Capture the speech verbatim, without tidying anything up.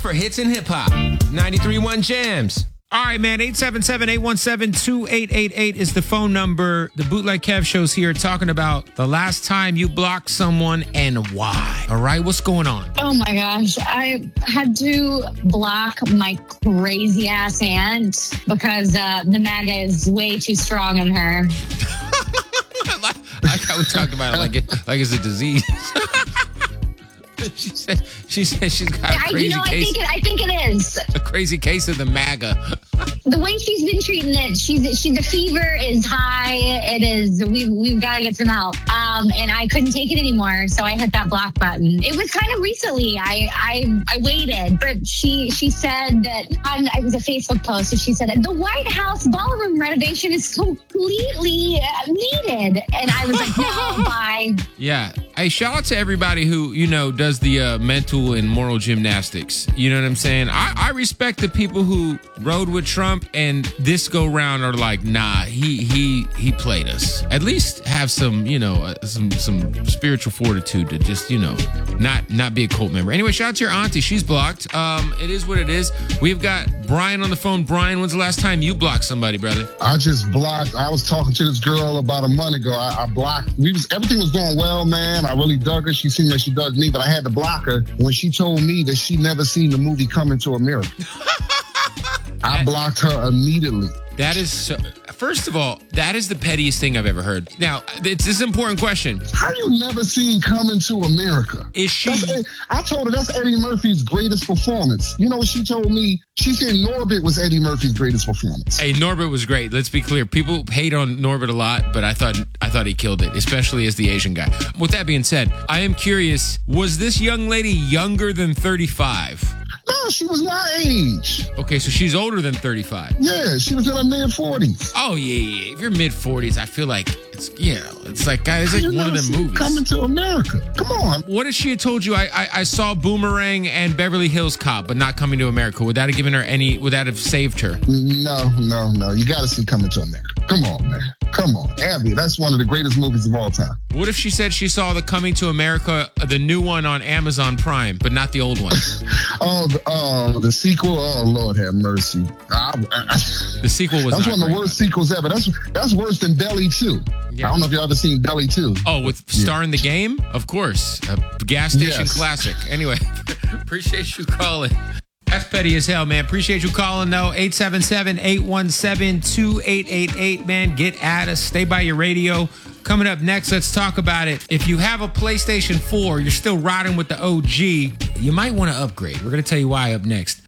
for hits and hip hop. ninety-three point one Jams. All right, man. eight seven seven, eight one seven, two eight eight eight is the phone number. The Bootleg Kev Show's here talking about the last time you blocked someone and why. All right, what's going on? Oh my gosh. I had to block my crazy ass aunt because uh, the MAGA is way too strong on her. I like how we talked about it like, it, like it's a disease. She said she said she's got a crazy I, you know, case. I think it, I think it is. A crazy case of the MAGA. The way she's been treating it, she's she the fever is high. It is we we've got to get some help. Um, and I couldn't take it anymore, so I hit that block button. It was kind of recently. I I I waited, but she she said that on it was a Facebook post, and she said the White House ballroom renovation is completely uh, needed, and I was like, no, bye. Yeah. Hey, shout out to everybody who, you know, does the uh, mental and moral gymnastics. You know what I'm saying? I, I respect the people who rode with Trump and this go round are like, nah, he he he played us. At least have some, you know, uh, some some spiritual fortitude to just, you know, not not be a cult member. Anyway, shout out to your auntie. She's blocked. Um, it is what it is. We've got Brian on the phone. Brian, when's the last time you blocked somebody, brother? I just blocked. I was talking to this girl about a month ago. I, I blocked. We was everything was going well, man. I really dug her. She seemed like she dug me, but I had to block her when she told me that she never seen the movie Coming to America. I blocked her immediately. That is so, first of all, that is the pettiest thing I've ever heard. Now, it's this important question. How you never seen Coming to America? Is she? That's, I told her that's Eddie Murphy's greatest performance. You know what she told me? She said Norbit was Eddie Murphy's greatest performance. Hey, Norbit was great. Let's be clear. People hate on Norbit a lot, but I thought I thought he killed it, especially as the Asian guy. With that being said, I am curious, was this young lady younger than thirty-five? No, she was my age. Okay, so she's older than thirty-five. Yeah, she was in her mid forties. Oh, yeah, yeah. If you're mid forties, I feel like it's, you know, it's like, guys, it's like one of them movies. Coming to America. Come on. What if she had told you, I, I I saw Boomerang and Beverly Hills Cop, but not Coming to America? Would that have given her any, would that have saved her? No, no, no. You got to see Coming to America. Come on, man. Come on. Abby, that's one of the greatest movies of all time. What if she said she saw the Coming to America, the new one on Amazon Prime, but not the old one? oh, the, oh, the sequel? Oh, Lord have mercy. I, I, the sequel was That's not one of the great, worst sequels ever. That's that's worse than Belly two. Yeah. I don't know if y'all ever seen Belly two. Oh, with Star in the Game? Of course. A gas station Yes. classic. Anyway, appreciate you calling. That's petty as hell, man. Appreciate you calling, though. eight seven seven, eight one seven, two eight eight eight, man. Get at us. Stay by your radio. Coming up next, let's talk about it. If you have a PlayStation four, you're still riding with the O G, you might want to upgrade. We're going to tell you why up next.